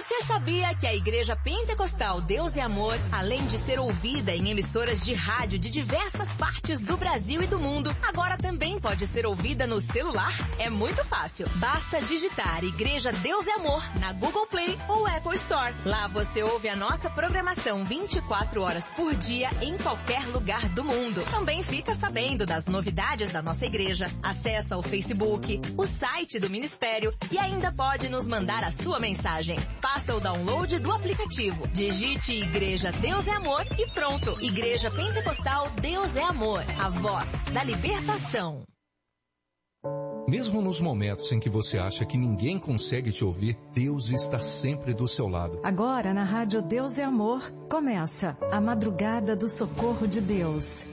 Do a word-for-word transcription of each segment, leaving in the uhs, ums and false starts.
Você sabia que a Igreja Pentecostal Deus e Amor, além de ser ouvida em emissoras de rádio de diversas partes do Brasil e do mundo, agora também pode ser ouvida no celular? É muito fácil. Basta digitar Igreja Deus e Amor na Google Play ou Apple Store. Lá você ouve a nossa programação vinte e quatro horas por dia em qualquer lugar do mundo. Também fica sabendo das novidades da nossa igreja, acessa o Facebook, o site do Ministério e ainda pode nos mandar a sua mensagem. Faça o download do aplicativo. Digite Igreja Deus é Amor e pronto. Igreja Pentecostal Deus é Amor. A voz da libertação. Mesmo nos momentos em que você acha que ninguém consegue te ouvir, Deus está sempre do seu lado. Agora na Rádio Deus é Amor, começa a Madrugada do Socorro de Deus.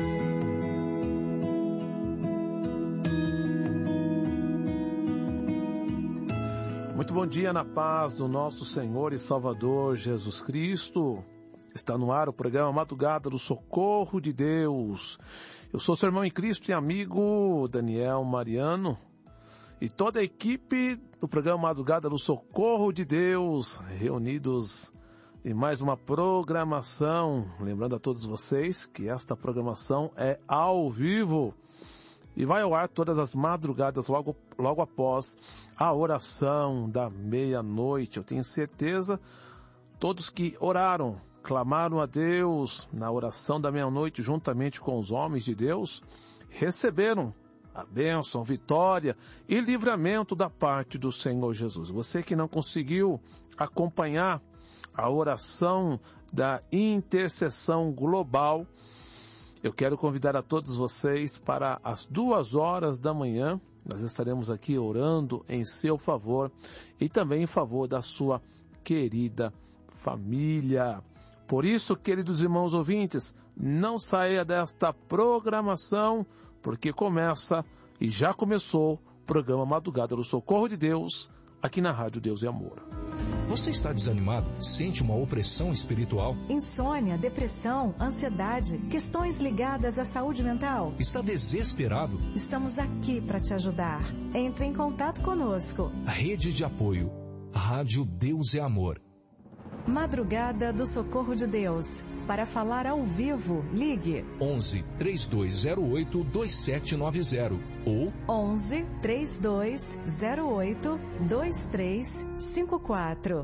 Muito bom dia na paz do nosso Senhor e Salvador Jesus Cristo. Está no ar o programa Madrugada do Socorro de Deus. Eu sou seu irmão em Cristo e amigo Daniel Mariano e toda a equipe do programa Madrugada do Socorro de Deus, reunidos em mais uma programação. Lembrando a todos vocês que esta programação é ao vivo e vai ao ar todas as madrugadas logo, logo após a oração da meia-noite. Eu tenho certeza, todos que oraram, clamaram a Deus na oração da meia-noite juntamente com os homens de Deus, receberam a bênção, vitória e livramento da parte do Senhor Jesus. Você que não conseguiu acompanhar a oração da intercessão global, eu quero convidar a todos vocês para as duas horas da manhã. Nós estaremos aqui orando em seu favor e também em favor da sua querida família. Por isso, queridos irmãos ouvintes, não saia desta programação, porque começa e já começou o programa Madrugada do Socorro de Deus, aqui na Rádio Deus e Amor. Você está desanimado? Sente uma opressão espiritual? Insônia, depressão, ansiedade, questões ligadas à saúde mental? Está desesperado? Estamos aqui para te ajudar. Entre em contato conosco. Rede de apoio. Rádio Deus e Amor. Madrugada do Socorro de Deus. Para falar ao vivo, ligue onze, três dois zero oito, dois sete nove zero ou onze, três dois zero oito, dois três cinco quatro.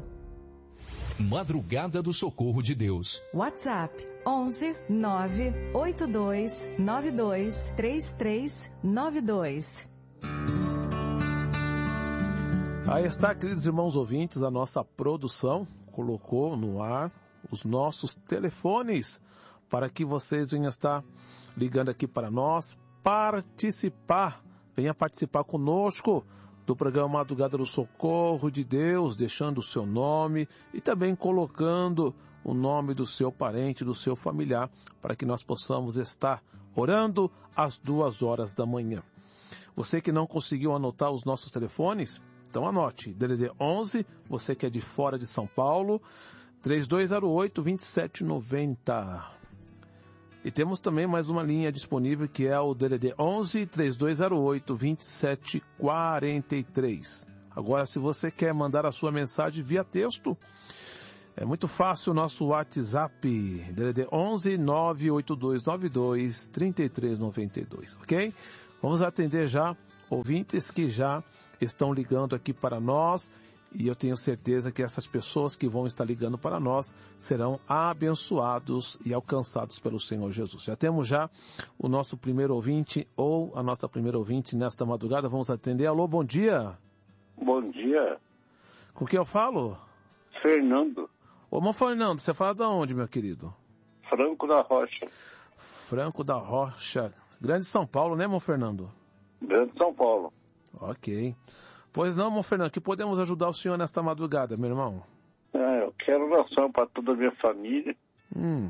Madrugada do Socorro de Deus. WhatsApp onze, nove oito dois nove dois três três nove dois. Aí está, queridos irmãos ouvintes, a nossa produção colocou no ar os nossos telefones para que vocês venham estar ligando aqui para nós, participar, venha participar conosco do programa Madrugada do Socorro de Deus, deixando o seu nome e também colocando o nome do seu parente, do seu familiar, para que nós possamos estar orando às duas horas da manhã. Você que não conseguiu anotar os nossos telefones, então anote, D D D onze, você que é de fora de São Paulo, três dois zero oito, dois sete nove zero. E temos também mais uma linha disponível que é o D D D onze, três dois zero oito, dois sete quatro três. Agora, se você quer mandar a sua mensagem via texto, é muito fácil o nosso WhatsApp, D D D onze, nove oito dois nove dois, três três nove dois, ok? Vamos atender já ouvintes que já estão ligando aqui para nós e eu tenho certeza que essas pessoas que vão estar ligando para nós serão abençoados e alcançados pelo Senhor Jesus. Já temos já o nosso primeiro ouvinte ou a nossa primeira ouvinte nesta madrugada. Vamos atender. Alô, bom dia. Bom dia. Com quem eu falo? Fernando. Ô, irmão Fernando, você fala de onde, meu querido? Franco da Rocha. Franco da Rocha. Grande São Paulo, né, irmão Fernando? Grande São Paulo. Ok. Pois não, irmão Fernando, que podemos ajudar o senhor nesta madrugada, meu irmão? É, eu quero oração para toda a minha família. Hum.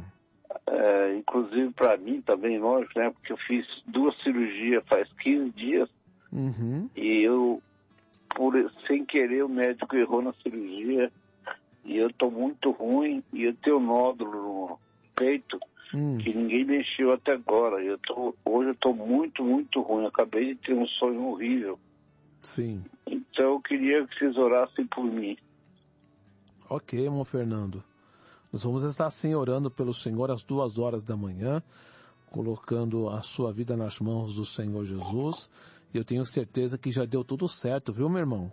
É, inclusive para mim também, lógico, né? Porque eu fiz duas cirurgias faz quinze dias. Uhum. E eu, por, sem querer, o médico errou na cirurgia. E eu tô muito ruim. E eu tenho um nódulo no peito hum. que ninguém mexeu até agora. Eu tô, hoje eu tô muito, muito ruim. Eu acabei de ter um sonho horrível. Sim. Então eu queria que vocês orassem por mim. Ok, irmão Fernando. Nós vamos estar assim orando pelo Senhor às duas horas da manhã, colocando a sua vida nas mãos do Senhor Jesus. E eu tenho certeza que já deu tudo certo, viu, meu irmão?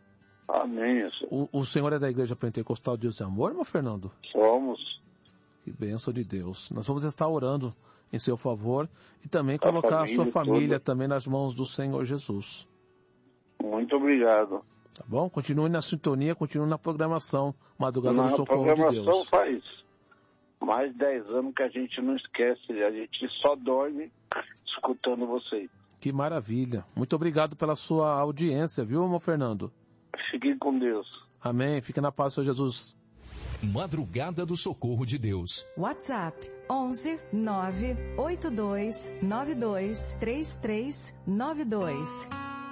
Amém. O, o senhor é da Igreja Pentecostal Deus e Amor, irmão Fernando? Somos. Que bênção de Deus. Nós vamos estar orando em seu favor e também colocar a, a sua família toda também nas mãos do Senhor Jesus. Muito obrigado. Tá bom? Continue na sintonia, continue na programação Madrugada na do Socorro de Deus. Na programação faz mais de dez anos que a gente não esquece, a gente só dorme escutando vocês. Que maravilha. Muito obrigado pela sua audiência, viu, irmão Fernando? Fiquem com Deus. Amém. Fique na paz, Senhor Jesus. Madrugada do Socorro de Deus. WhatsApp onze nove oito dois nove dois três três nove dois.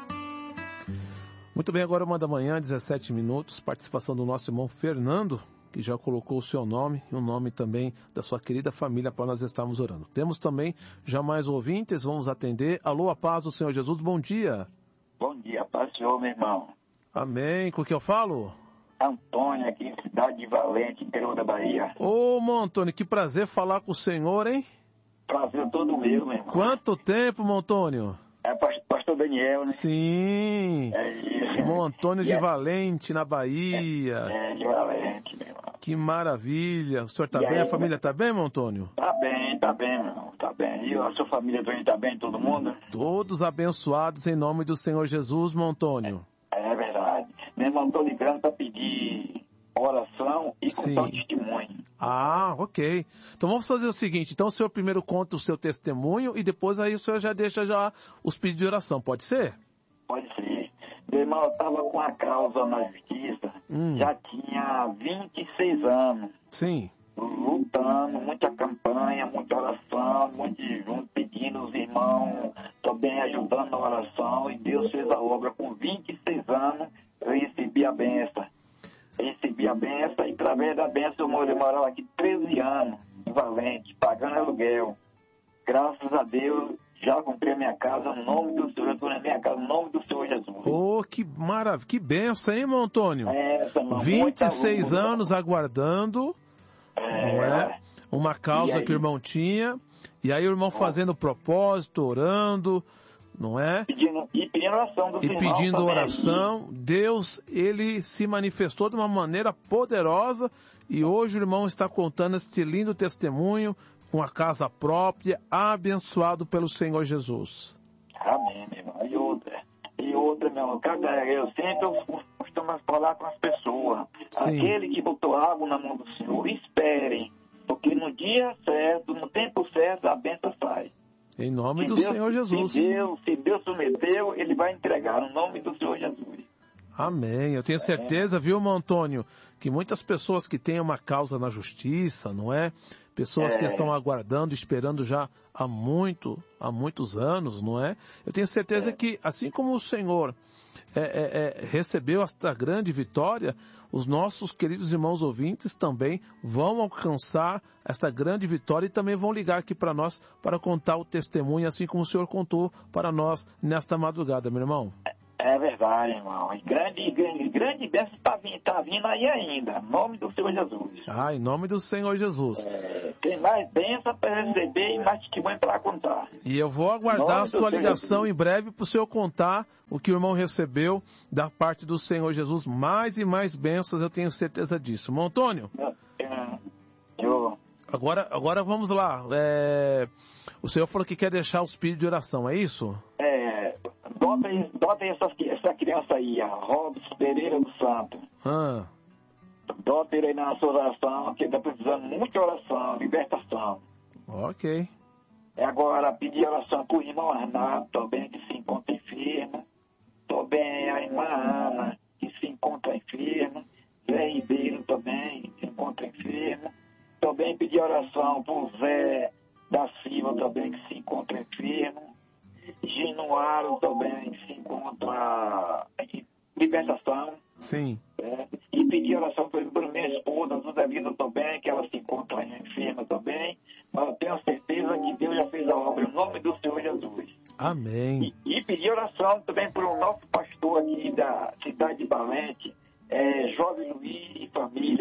Muito bem, agora uma da manhã, dezessete minutos, participação do nosso irmão Fernando, que já colocou o seu nome e o nome também da sua querida família para nós estarmos orando. Temos também já mais ouvintes, vamos atender. Alô, a paz do Senhor Jesus, bom dia. Bom dia, paz do Senhor, meu irmão. Amém, com o que eu falo? Antônio, aqui, cidade de Valente, interior da Bahia. Ô, irmão Antônio, que prazer falar com o senhor, hein? Prazer todo meu, meu irmão. Quanto tempo, irmão Antônio? É pastor Daniel, né? Sim. É isso. Irmão Antônio de é. Valente, na Bahia. É, é, de Valente, meu irmão. Que maravilha. O senhor tá e bem? Aí, a família tá bem, irmão Antônio? Tá bem, tá bem, meu irmão. Tá bem. E a sua família também tá bem, todo mundo? Todos abençoados em nome do Senhor Jesus, irmão Antônio. É, é verdade. Meu irmão, tô ligando para pedir oração e contar um testemunho. Ah, ok. Então vamos fazer o seguinte, então o senhor primeiro conta o seu testemunho e depois aí o senhor já deixa já os pedidos de oração, pode ser? Pode ser. Meu irmão, eu estava com a causa na justiça, hum. já tinha vinte e seis anos. Sim. Lutando, muita campanha, muita oração, muito junto, pedindo os irmãos, também ajudando na oração, e Deus fez a obra. Com vinte e seis anos, eu recebi a benção. Recebi a benção, e através da benção eu morava aqui treze anos, em Valente, pagando aluguel. Graças a Deus, já comprei a minha casa, no nome do Senhor, eu estou na minha casa, no nome do Senhor Jesus. Oh, que maravilha, que benção, hein, irmão Antônio? É, irmão, vinte e seis anos aguardando, é, não é? Uma causa que o irmão tinha, e aí o irmão fazendo propósito, orando, não é? Pedindo, e pedindo oração dos E irmãos pedindo também. oração, Deus, ele se manifestou de uma maneira poderosa, e hoje o irmão está contando este lindo testemunho, com a casa própria, abençoado pelo Senhor Jesus. Amém, meu irmão. E outra, e outra, meu irmão, cada, eu sempre costumo falar com as pessoas. Sim. Aquele que botou água na mão do Senhor, esperem, porque no dia certo, no tempo certo, a bênção sai. Em nome se do Deus, Senhor Jesus. Se Deus, se Deus prometeu, Ele vai entregar, no nome do Senhor Jesus. Amém. Eu tenho certeza, é. viu, irmão Antônio, que muitas pessoas que têm uma causa na justiça, não é? Pessoas é. que estão aguardando, esperando já há muito, há muitos anos, não é? Eu tenho certeza é. que, assim como o Senhor é, é, é, recebeu esta grande vitória, os nossos queridos irmãos ouvintes também vão alcançar esta grande vitória e também vão ligar aqui para nós para contar o testemunho, assim como o Senhor contou para nós nesta madrugada, meu irmão. É verdade, irmão. E grande, grande, grande bênção está vindo, tá vindo aí ainda. Em nome do Senhor Jesus. Ah, em nome do Senhor Jesus. É, tem mais bênção para receber e mais testemunho para contar. E eu vou aguardar a sua ligação Jesus. Em breve para o senhor contar o que o irmão recebeu da parte do Senhor Jesus. Mais e mais bênçãos, eu tenho certeza disso. Irmão Antônio? É, eu... Agora, agora vamos lá. É... O senhor falou que quer deixar os pedidos de oração, é isso? É... Bota aí, bota aí essa, essa criança aí, a Robson Pereira do Santo. Ah. Bota ele aí na sua oração, que está precisando de muita oração, libertação. Ok. É agora pedir oração para o irmão Arnaldo, também, que se encontra enfermo. Também a irmã Ana, que se encontra enferma. Zé Ribeiro também, que se encontra enfermo. Também pedir oração para o Zé da Silva, também, que se encontra enfermo. Genuário também se encontra em libertação. Sim. É, e pedir oração para minha esposa, José Vida também, que ela se encontra enferma também. Mas eu tenho certeza que Deus já fez a obra em nome do Senhor Jesus. Amém. E, e pedir oração também para o nosso pastor aqui da cidade de Valente, é, Jovem Luiz e família.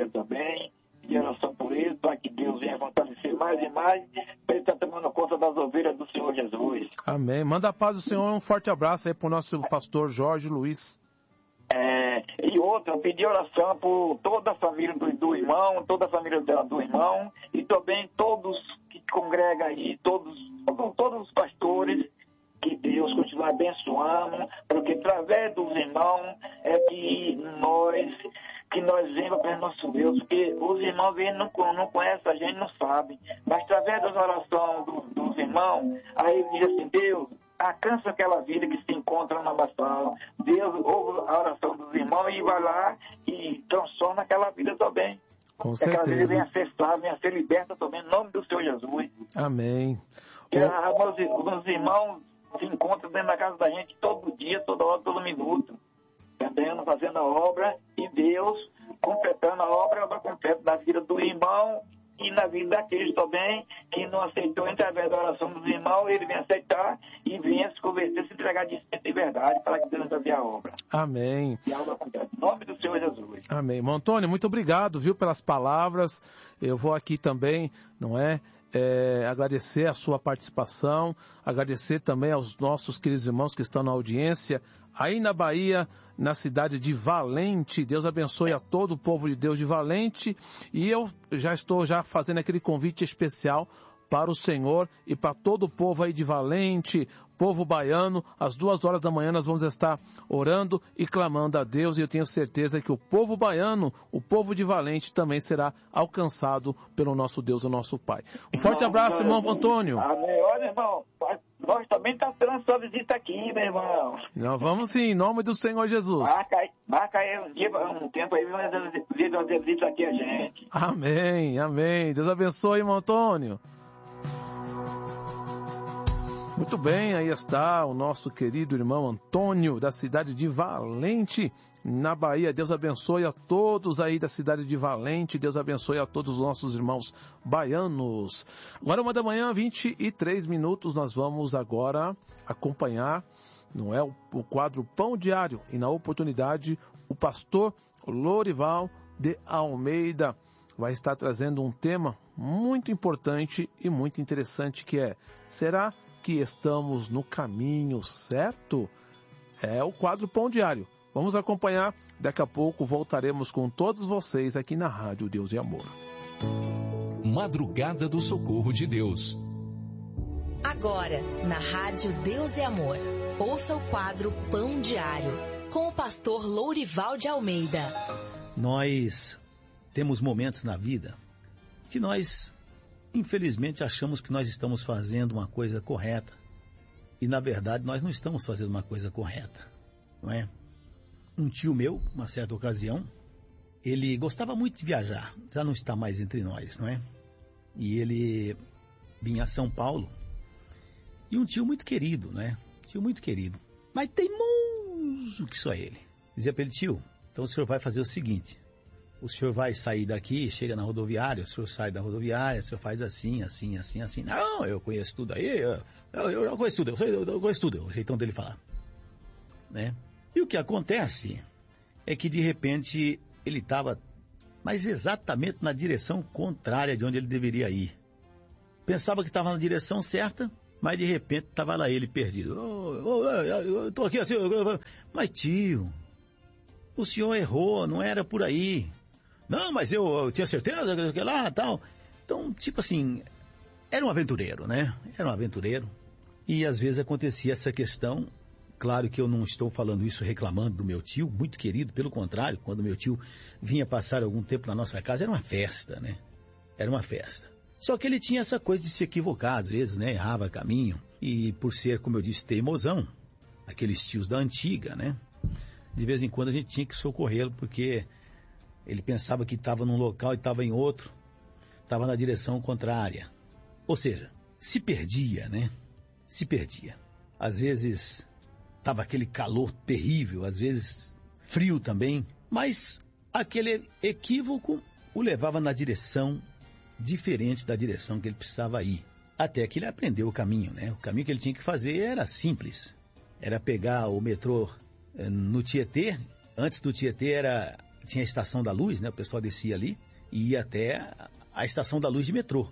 paz, Ele está tomando conta das ovelhas do Senhor Jesus. Amém. Manda a paz do Senhor, um forte abraço aí para o nosso pastor Jorge Luiz. É, e outra, eu pedi oração por toda a família do, do irmão, toda a família do, do irmão, e também todos que congregam aí, todos, todos os pastores, que Deus continue abençoando, porque através dos irmãos é que nós, que nós vemos para o nosso Deus, porque os irmãos eles não, não conhecem a gente, não sabem, mas através das orações do, dos irmãos, aí ele diz assim, Deus, alcança aquela vida que se encontra na oração. Deus ouve a oração dos irmãos e vai lá e transforma aquela vida também. Com que certeza. Aquela vida venha a ser salva, venha a ser liberta também, em nome do Senhor Jesus. Amém. Que a, meus, meus irmãos se encontram dentro da casa da gente todo dia, toda hora, todo minuto. Também fazendo a obra e Deus completando a obra, a obra completa da vida do irmão e na vida daqueles também que não aceitou através da oração dos irmãos, ele vem aceitar e venha se converter, se entregar de de verdade para que Deus faça a obra. Amém. E a obra acontece. Em nome do Senhor Jesus. Amém. Irmão Antônio, muito obrigado, viu, pelas palavras. Eu vou aqui também, não é, é, agradecer a sua participação, agradecer também aos nossos queridos irmãos que estão na audiência, aí na Bahia, na cidade de Valente. Deus abençoe a todo o povo de Deus de Valente. E eu já estou já fazendo aquele convite especial para o Senhor e para todo o povo aí de Valente, povo baiano. Às duas horas da manhã nós vamos estar orando e clamando a Deus, e eu tenho certeza que o povo baiano, o povo de Valente também será alcançado pelo nosso Deus, o nosso Pai. Um forte abraço, irmão Antônio. Amém. Olha, irmão, nós também estamos esperando sua visita aqui, meu irmão. Nós vamos sim, em nome do Senhor Jesus. Marca aí, marca aí um, dia, um tempo aí, vir fazer visita aqui a gente. Amém, amém. Deus abençoe, irmão Antônio. Muito bem, aí está o nosso querido irmão Antônio, da cidade de Valente, na Bahia. Deus abençoe a todos aí da cidade de Valente, Deus abençoe a todos os nossos irmãos baianos. Agora, uma da manhã, vinte e três minutos, nós vamos agora acompanhar, não é, o, o quadro Pão Diário, e na oportunidade, o pastor Lorival de Almeida vai estar trazendo um tema muito importante e muito interessante, que é: será que estamos no caminho certo? É o quadro Pão Diário. Vamos acompanhar. Daqui a pouco voltaremos com todos vocês aqui na Rádio Deus e Amor. Madrugada do Socorro de Deus. Agora, na Rádio Deus e Amor, ouça o quadro Pão Diário, com o pastor Lourival de Almeida. Nós temos momentos na vida que nós, infelizmente, achamos que nós estamos fazendo uma coisa correta. E, na verdade, nós não estamos fazendo uma coisa correta, não é? Um tio meu, uma certa ocasião, ele gostava muito de viajar. Já não está mais entre nós, não é? E ele vinha a São Paulo. E um tio muito querido, né? Tio muito querido. Mas teimoso que só ele. Dizia para ele: tio, então o senhor vai fazer o seguinte: o senhor vai sair daqui, chega na rodoviária, o senhor sai da rodoviária, o senhor faz assim, assim, assim, assim. Não, eu conheço tudo aí, eu, eu, eu conheço tudo, eu, eu conheço tudo, é o jeitão dele falar. Né? E o que acontece é que, de repente, ele estava, mas exatamente na direção contrária de onde ele deveria ir. Pensava que estava na direção certa, mas de repente estava lá ele perdido. Oh, oh, eu estou aqui assim, mas tio, o senhor errou, não era por aí. Não, mas eu, eu tinha certeza que lá, tal. Então, tipo assim, era um aventureiro, né? Era um aventureiro. E às vezes acontecia essa questão. Claro que eu não estou falando isso reclamando do meu tio, muito querido, pelo contrário, quando meu tio vinha passar algum tempo na nossa casa, era uma festa, né? Era uma festa. Só que ele tinha essa coisa de se equivocar, às vezes, né? Errava caminho. E por ser, como eu disse, teimosão, aqueles tios da antiga, né? De vez em quando a gente tinha que socorrê-lo, porque ele pensava que estava num local e estava em outro, estava na direção contrária. Ou seja, se perdia, né? Se perdia. Às vezes estava aquele calor terrível, às vezes frio também, mas aquele equívoco o levava na direção diferente da direção que ele precisava ir. Até que ele aprendeu o caminho, né? O caminho que ele tinha que fazer era simples. Era pegar o metrô no Tietê. Antes do Tietê era, tinha a Estação da Luz, né? O pessoal descia ali e ia até a Estação da Luz de metrô.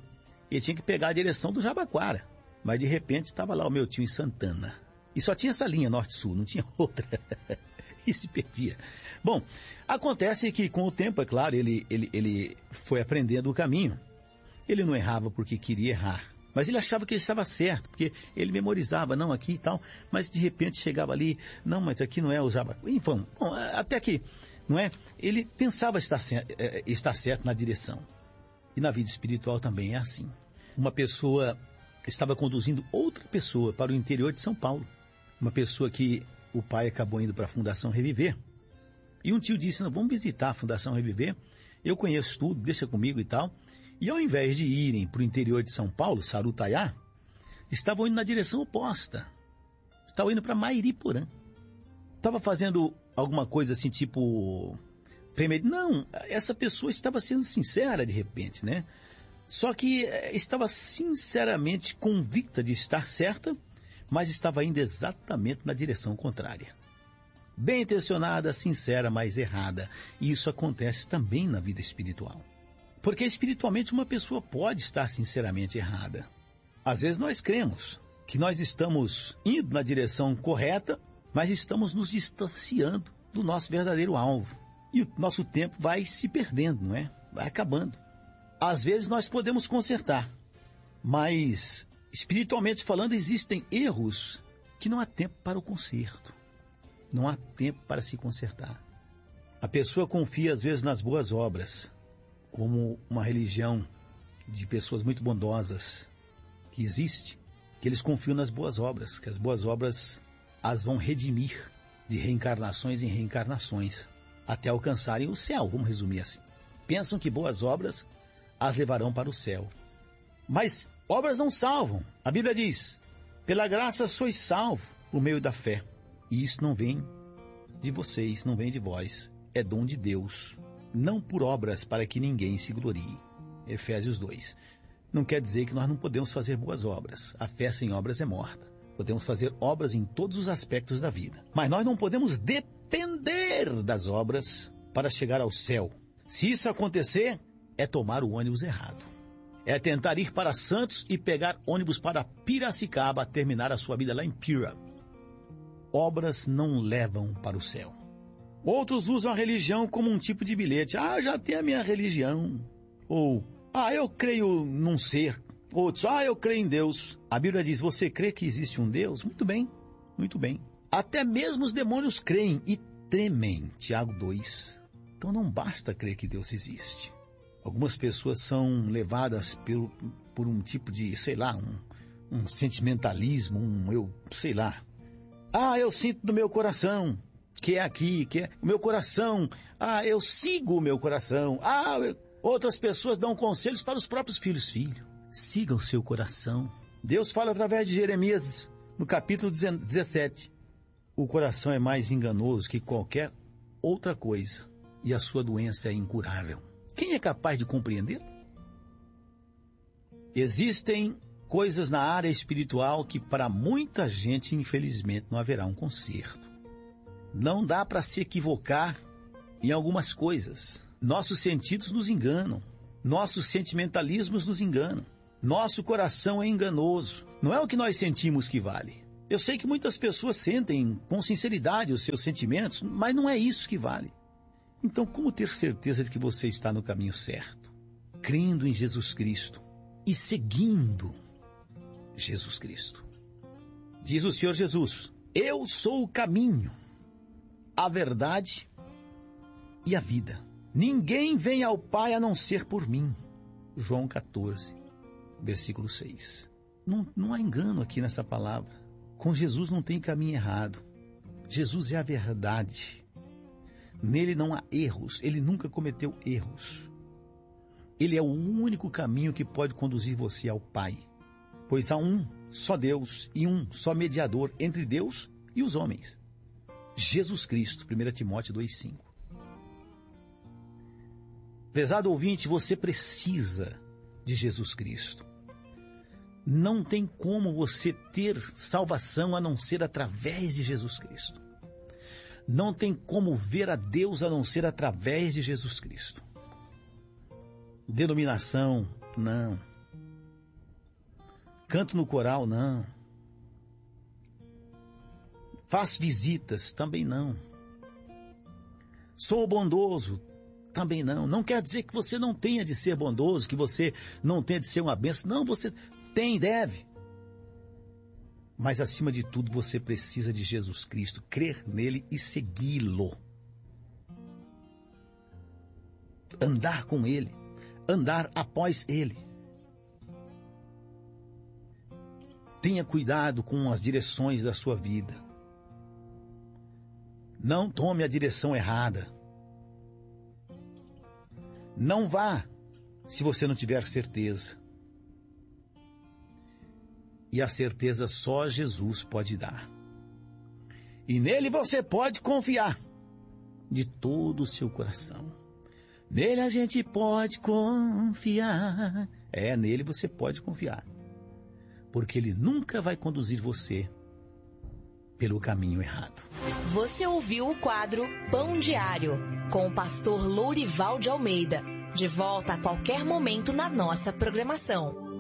ele tinha que pegar a direção do Jabaquara. Mas de repente estava lá o meu tio em Santana. E só tinha essa linha norte-sul, não tinha outra. E se perdia. Bom, acontece que com o tempo, é claro, ele, ele, ele foi aprendendo o caminho. Ele não errava porque queria errar. Mas ele achava que ele estava certo, porque ele memorizava, não, aqui e tal. Mas de repente chegava ali, não, mas aqui não é o Jabaquara. Enfim, bom, até que, não é? Ele pensava estar, estar certo na direção. E na vida espiritual também é assim. Uma pessoa estava conduzindo outra pessoa para o interior de São Paulo. Uma pessoa que o pai acabou indo para a Fundação Reviver. E um tio disse, não, vamos visitar a Fundação Reviver. Eu conheço tudo, deixa comigo e tal. E ao invés de irem para o interior de São Paulo, Sarutaiá, estavam indo na direção oposta. Estavam indo para Mairiporã. Estava fazendo alguma coisa assim, tipo... Não, essa pessoa estava sendo sincera de repente, né? Só que estava sinceramente convicta de estar certa, mas estava indo exatamente na direção contrária. Bem intencionada, sincera, mas errada. E isso acontece também na vida espiritual. Porque espiritualmente uma pessoa pode estar sinceramente errada. Às vezes nós cremos que nós estamos indo na direção correta, mas estamos nos distanciando do nosso verdadeiro alvo. E o nosso tempo vai se perdendo, não é? Vai acabando. Às vezes nós podemos consertar, mas espiritualmente falando existem erros que não há tempo para o conserto. Não há tempo para se consertar. A pessoa confia às vezes nas boas obras, como uma religião de pessoas muito bondosas que existe, que eles confiam nas boas obras, que as boas obras as vão redimir de reencarnações em reencarnações, até alcançarem o céu, vamos resumir assim. Pensam que boas obras as levarão para o céu. Mas obras não salvam. A Bíblia diz, pela graça sois salvos por meio da fé. E isso não vem de vocês, não vem de vós. É dom de Deus. Não por obras para que ninguém se glorie. Efésios dois. Não quer dizer que nós não podemos fazer boas obras. A fé sem obras é morta. Podemos fazer obras em todos os aspectos da vida. Mas nós não podemos depender das obras para chegar ao céu. Se isso acontecer, é tomar o ônibus errado. É tentar ir para Santos e pegar ônibus para Piracicaba, terminar a sua vida lá em Pira. Obras não levam para o céu. Outros usam a religião como um tipo de bilhete. Ah, já tenho a minha religião. Ou, ah, eu creio num ser. Outros, ah, eu creio em Deus. A Bíblia diz, você crê que existe um Deus? Muito bem, muito bem. Até mesmo os demônios creem e tremem. Tiago dois. Então não basta crer que Deus existe. Algumas pessoas são levadas pelo, por um tipo de, sei lá, um, um sentimentalismo, um eu, sei lá. Ah, eu sinto no meu coração, que é aqui, que é o meu coração. Ah, eu sigo o meu coração. Ah, eu... Outras pessoas dão conselhos para os próprios filhos. Filho, siga o seu coração. Deus fala através de Jeremias, no capítulo dezessete. O coração é mais enganoso que qualquer outra coisa, e a sua doença é incurável. Quem é capaz de compreender? Existem coisas na área espiritual que para muita gente, infelizmente, não haverá um conserto. Não dá para se equivocar em algumas coisas. Nossos sentidos nos enganam. Nossos sentimentalismos nos enganam. Nosso coração é enganoso. Não é o que nós sentimos que vale. Eu sei que muitas pessoas sentem com sinceridade os seus sentimentos, mas não é isso que vale. Então, como ter certeza de que você está no caminho certo? Crendo em Jesus Cristo e seguindo Jesus Cristo. Diz o Senhor Jesus, eu sou o caminho, a verdade e a vida. Ninguém vem ao Pai a não ser por mim. João catorze, versículo seis. Não, não há engano aqui nessa palavra. Com Jesus não tem caminho errado. Jesus é a verdade. Nele não há erros. Ele nunca cometeu erros. Ele é o único caminho que pode conduzir você ao Pai. Pois há um só Deus e um só mediador entre Deus e os homens. Jesus Cristo, primeira Timóteo dois, cinco. Prezado ouvinte, você precisa de Jesus Cristo. Não tem como você ter salvação a não ser através de Jesus Cristo. Não tem como ver a Deus a não ser através de Jesus Cristo. Denominação, não. Canto no coral, não. Faz visitas, também não. Sou bondoso, também não. Não quer dizer que você não tenha de ser bondoso, que você não tenha de ser uma bênção. Não, você tem, deve. Mas acima de tudo, você precisa de Jesus Cristo, crer nele e segui-lo. Andar com ele, andar após ele. Tenha cuidado com as direções da sua vida. Não tome a direção errada. Não vá se você não tiver certeza. E a certeza só Jesus pode dar. E nele você pode confiar de todo o seu coração. Nele a gente pode confiar. É, nele você pode confiar. Porque ele nunca vai conduzir você pelo caminho errado. Você ouviu o quadro Pão Diário, com o pastor Lourival de Almeida. De volta a qualquer momento na nossa programação.